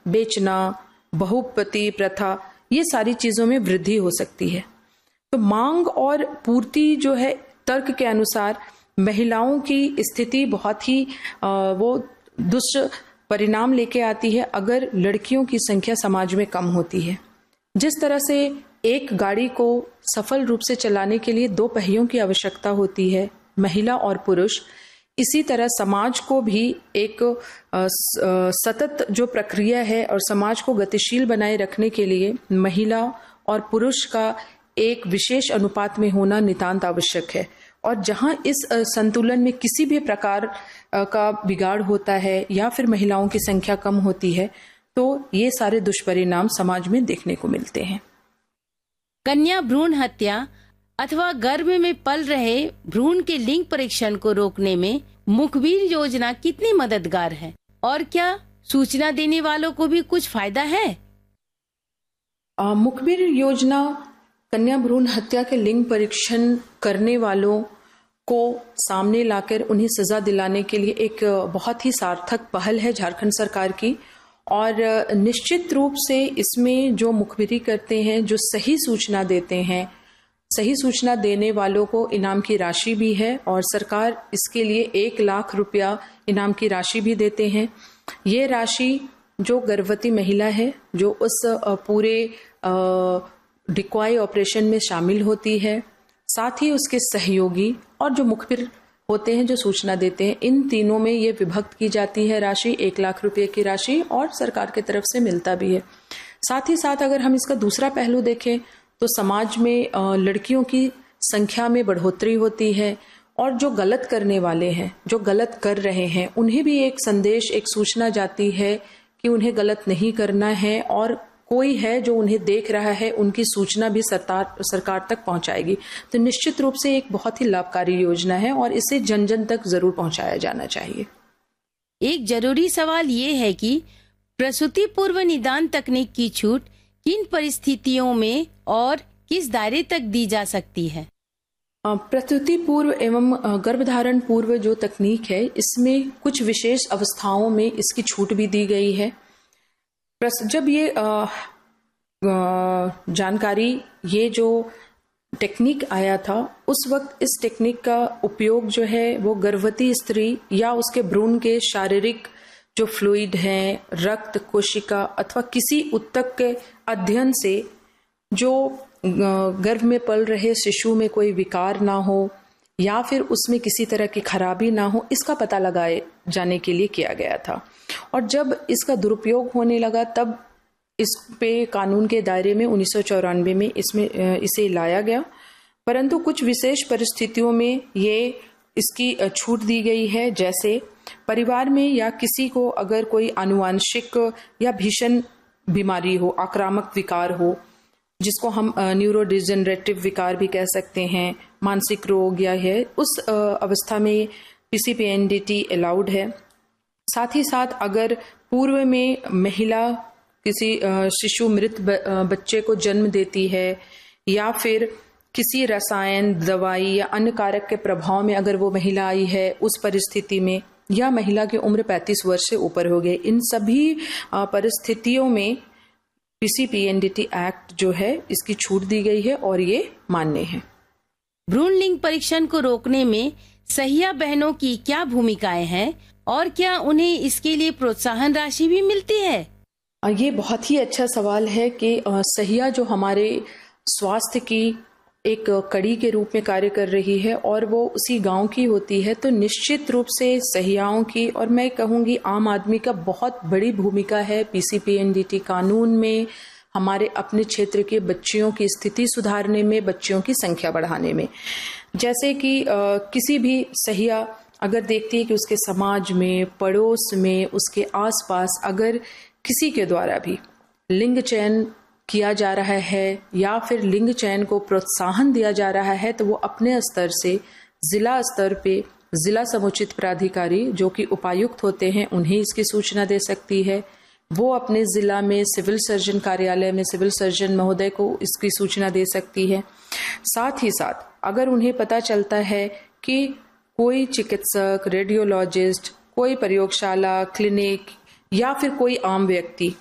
बेचना, बहुपति प्रथा, ये सारी चीजों में वृद्धि हो सकती है। तो मांग और पूर्ति जो है, तर्क के अनुसार महिलाओं की स्थिति बहुत ही वो दुष्परिणाम लेके आती है अगर लड़कियों की संख्या समाज में कम होती है। जिस तरह से एक गाड़ी को सफल रूप से चलाने के लिए 2 पहियों की आवश्यकता होती है, महिला और पुरुष, इसी तरह समाज को भी एक सतत जो प्रक्रिया है और समाज को गतिशील बनाए रखने के लिए महिला और पुरुष का एक विशेष अनुपात में होना नितांत आवश्यक है। और जहां इस संतुलन में किसी भी प्रकार का बिगाड़ होता है या फिर महिलाओं की संख्या कम होती है तो ये सारे दुष्परिणाम समाज में देखने को मिलते हैं। कन्या भ्रूण हत्या अथवा गर्भ में पल रहे भ्रूण के लिंग परीक्षण को रोकने में मुखबिर योजना कितनी मददगार है, और क्या सूचना देने वालों को भी कुछ फायदा है? मुखबिर योजना कन्या भ्रूण हत्या के लिंग परीक्षण करने वालों को सामने लाकर उन्हें सजा दिलाने के लिए एक बहुत ही सार्थक पहल है झारखंड सरकार की। और निश्चित रूप से इसमें जो मुखबिरी करते हैं, जो सही सूचना देते हैं, सही सूचना देने वालों को इनाम की राशि भी है और सरकार इसके लिए 1 लाख रुपया इनाम की राशि भी देते हैं। ये राशि जो गर्भवती महिला है जो उस पूरे डिकॉय ऑपरेशन में शामिल होती है, साथ ही उसके सहयोगी और जो मुखबिर होते हैं जो सूचना देते हैं, इन तीनों में ये विभक्त की जाती है राशि, 1 लाख रुपए की राशि, और सरकार की तरफ से मिलता भी है। साथ ही साथ अगर हम इसका दूसरा पहलू देखें तो समाज में लड़कियों की संख्या में बढ़ोतरी होती है और जो गलत करने वाले हैं, जो गलत कर रहे हैं, उन्हें भी एक संदेश, एक सूचना जाती है कि उन्हें गलत नहीं करना है और कोई है जो उन्हें देख रहा है, उनकी सूचना भी सरकार तक पहुंचाएगी। तो निश्चित रूप से एक बहुत ही लाभकारी योजना है और इसे जन जन तक जरूर पहुंचाया जाना चाहिए। एक जरूरी सवाल ये है कि प्रसूति पूर्व निदान तकनीक की छूट किन परिस्थितियों में और किस दायरे तक दी जा सकती है? प्रसूति पूर्व एवं गर्भधारण पूर्व जो तकनीक है, इसमें कुछ विशेष अवस्थाओं में इसकी छूट भी दी गई है। जब ये जानकारी, ये जो टेक्निक आया था, उस वक्त इस टेक्निक का उपयोग जो है वो गर्भवती स्त्री या उसके भ्रूण के शारीरिक जो फ्लूइड हैं, रक्त, कोशिका अथवा किसी ऊतक के अध्ययन से जो गर्भ में पल रहे शिशु में कोई विकार ना हो या फिर उसमें किसी तरह की खराबी ना हो, इसका पता लगाए जाने के लिए किया गया था। और जब इसका दुरुपयोग होने लगा तब इस पे कानून के दायरे में 1994 में इसे लाया गया, परंतु कुछ विशेष परिस्थितियों में ये इसकी छूट दी गई है। जैसे परिवार में या किसी को अगर कोई आनुवांशिक या भीषण बीमारी हो, आक्रामक विकार हो, जिसको हम न्यूरो डिजेनरेटिव विकार भी कह सकते हैं, मानसिक रोग या है, उस अवस्था में PCPNDT अलाउड है। साथ ही साथ अगर पूर्व में महिला किसी शिशु मृत बच्चे को जन्म देती है या फिर किसी रसायन, दवाई या अन्य कारक के प्रभाव में अगर वो महिला आई है, उस परिस्थिति में, या महिला की उम्र 35 वर्ष से ऊपर हो गई, इन सभी परिस्थितियों में PCPNDT एक्ट जो है इसकी छूट दी गई है और ये मान्य है। भ्रूण लिंग परीक्षण को रोकने में सहिया बहनों की क्या भूमिकाएं हैं और क्या उन्हें इसके लिए प्रोत्साहन राशि भी मिलती है? ये बहुत ही अच्छा सवाल है कि सहिया जो हमारे स्वास्थ्य की एक कड़ी के रूप में कार्य कर रही है और वो उसी गांव की होती है, तो निश्चित रूप से सहियाओं की और मैं कहूँगी आम आदमी का बहुत बड़ी भूमिका है PCPNDT कानून में, हमारे अपने क्षेत्र के बच्चियों की स्थिति सुधारने में, बच्चियों की संख्या बढ़ाने में। जैसे कि किसी भी सहिया अगर देखती है कि उसके समाज में, पड़ोस में, उसके आसपास अगर किसी के द्वारा भी लिंग चयन किया जा रहा है या फिर लिंग चयन को प्रोत्साहन दिया जा रहा है, तो वो अपने स्तर से जिला स्तर पे जिला समुचित प्राधिकारी जो कि उपायुक्त होते हैं उन्हें इसकी सूचना दे सकती है। वो अपने जिला में सिविल सर्जन कार्यालय में सिविल सर्जन महोदय को इसकी सूचना दे सकती है। साथ ही साथ अगर उन्हें पता चलता है कि कोई चिकित्सक, रेडियोलॉजिस्ट, कोई प्रयोगशाला, क्लिनिक या फिर कोई आम व्यक्ति